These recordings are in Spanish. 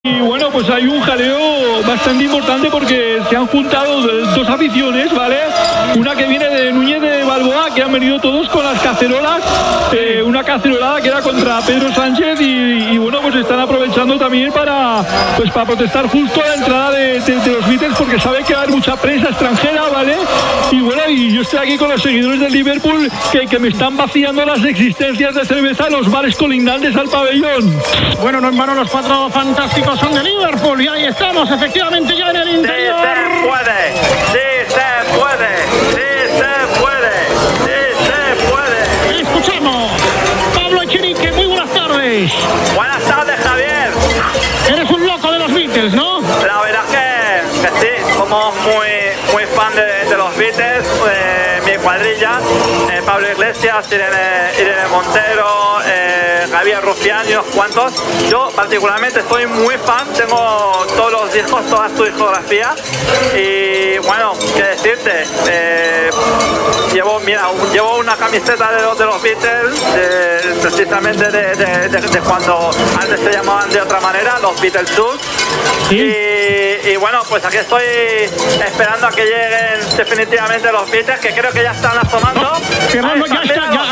Y bueno, pues hay un jaleo bastante importante porque se han juntado dos aficiones, ¿vale? Una que viene de Núñez de Balboa, que han venido todos con las cacerolas, una cacerolada que era contra Pedro Sánchez y bueno, pues están aprovechando también para protestar justo a la entrada de los Beatles, porque saben que va a haber mucha prensa extranjera, ¿vale? Y bueno, y yo estoy aquí con los seguidores del Liverpool que me están vaciando las existencias de cerveza en los bares colindantes al pabellón. Bueno, no en vano los cuatro fantásticos son de Liverpool y ahí estamos efectivamente ya en el interior. Sí se puede, sí se puede, sí se puede, sí se puede. Escuchamos. Pablo Echenique, muy buenas tardes. Buenas tardes, Javier. Eres un loco de los Beatles, ¿no? La verdad que sí, somos muy fan de los Beatles, mi cuadrilla, Pablo Iglesias, Irene Montero, Javier Rufián y unos cuantos. Yo particularmente soy muy fan, tengo todos los discos, toda su discografía y bueno, qué decirte, llevo una camiseta de los Beatles, precisamente de cuando antes se llamaban de otra manera, los Beatles Tours. ¿Sí? Y bueno, pues aquí estoy esperando a que lleguen definitivamente los Beatles, que creo que ya están asomando. Fernando, ya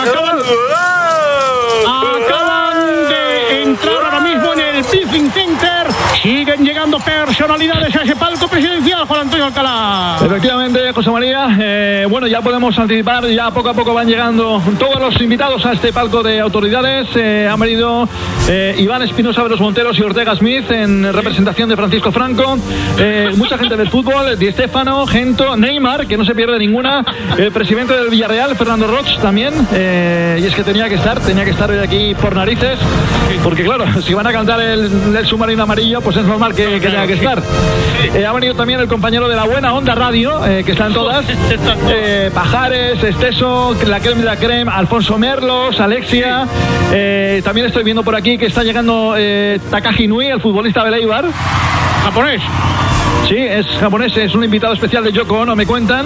acaban de entrar ahora mismo en el Briefing Center. Siguen llegando personalidades a ese palco presidencial, Juan Antonio Alcalá. Efectivamente, José María. Bueno, ya podemos anticipar, ya poco a poco van llegando todos los invitados a este palco de autoridades. Han venido Iván Espinosa, Veros Monteros y Ortega Smith en representación de Francisco Franco. Mucha gente del fútbol, Di Stéfano, Gento, Neymar, que no se pierde ninguna. El presidente del Villarreal, Fernando Roch, también. Y es que tenía que estar hoy aquí por narices, porque claro, si van a cantar el submarino amarillo, pues es normal que tenga que estar. Ha venido también el compañero de la buena Onda Radio, que están todas. Pajares, Esteso, la creme de la creme, Alfonso Merlos, Alexia. También estoy viendo por aquí que está llegando Takashi Nui, el futbolista de Eibar. Japonés. Sí, es japonés, es un invitado especial de Yoko Ono, me cuentan.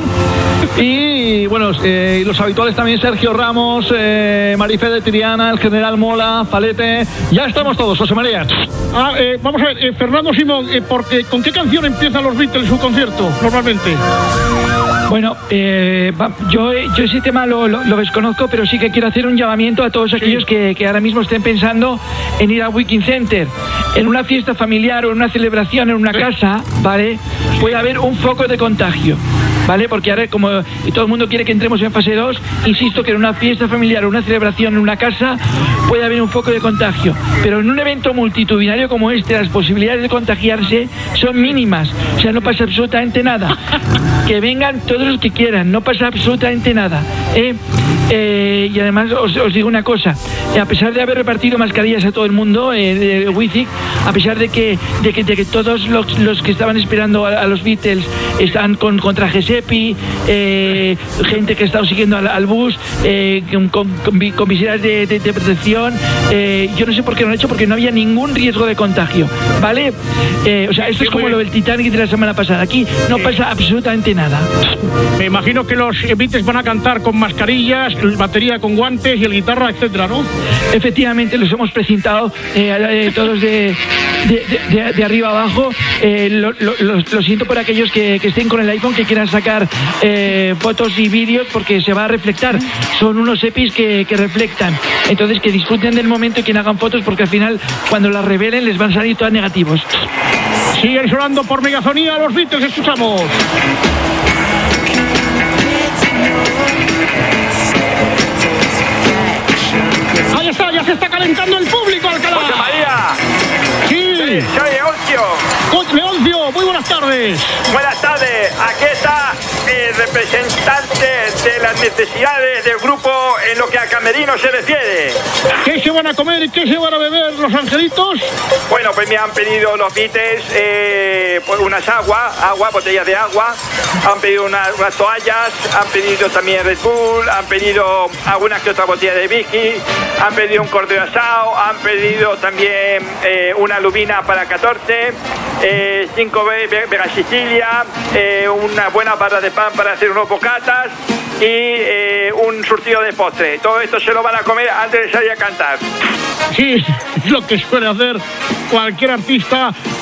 Y bueno, los habituales también, Sergio Ramos, Marifé de Triana, el general Mola, Falete. Ya estamos todos, José María. Vamos a ver, Fernando Simón, porque ¿con qué canción empiezan los Beatles su concierto normalmente? Bueno, yo ese tema lo desconozco, pero sí que quiero hacer un llamamiento a todos aquellos que ahora mismo estén pensando en ir al Wiking Center. En una fiesta familiar o en una celebración en una casa, ¿vale? Puede haber un foco de contagio, ¿vale? Porque ahora, como todo el mundo quiere que entremos en fase 2, insisto que en una fiesta familiar o una celebración en una casa puede haber un foco de contagio. Pero en un evento multitudinario como este, las posibilidades de contagiarse son mínimas. O sea, no pasa absolutamente nada. Que vengan todos los que quieran, no pasa absolutamente nada. Y además os digo una cosa, a pesar de haber repartido mascarillas a todo el mundo, Wizzing, a pesar de que todos los que estaban esperando a los Beatles están con trajes EPI, gente que ha estado siguiendo al bus, con viseras de protección, yo no sé por qué no lo han hecho, porque no había ningún riesgo de contagio, ¿vale? O sea, esto es como lo del Titanic de la semana pasada, aquí no pasa absolutamente nada. Me imagino que los Beatles van a cantar con mascarillas, batería con guantes y el guitarra, etcétera, ¿no? Efectivamente, los hemos precintado todos de arriba abajo. Lo siento por aquellos que estén con el iPhone, que quieran sacar fotos y vídeos, porque se va a reflectar. Son unos EPIs que reflectan. Entonces, que disfruten del momento y que hagan fotos, porque al final, cuando las revelen, les van a salir todas negativos. Siguen sonando por megafonía los Beatles, escuchamos. Ahí está, ya se está calentando el público, Alcalá. ¡José María! Sí. Soy Leoncio. Leoncio, muy buenas tardes. Buenas tardes, aquí está el representante de las necesidades del grupo en lo que a camerino se refiere. ¿Qué se van a comer y qué se van a beber los angelitos? Bueno, pues me han pedido los Beatles pues unas botellas de agua, han pedido unas toallas, han pedido también Red Bull, han pedido algunas que otras botellas de whisky, han pedido un cordero asado, han pedido también una lubina para 14, 5 Vega Sicilia, una buena barra de pan para hacer unos bocatas y un surtido de postre. Todo esto se lo van a comer antes de salir a cantar. Sí, es lo que suele hacer cualquier artista